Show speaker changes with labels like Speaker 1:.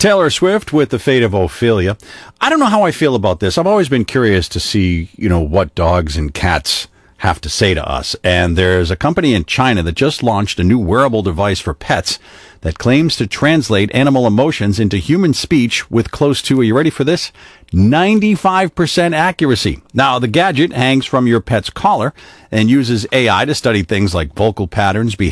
Speaker 1: Taylor Swift with The Fate of Ophelia. I don't know how I feel about this. I've always been curious to see, what dogs and cats have to say to us. And there's a company in China that just launched a new wearable device for pets that claims to translate animal emotions into human speech with close to, are you ready for this? 95% accuracy. Now, the gadget hangs from your pet's collar and uses AI to study things like vocal patterns, behavior,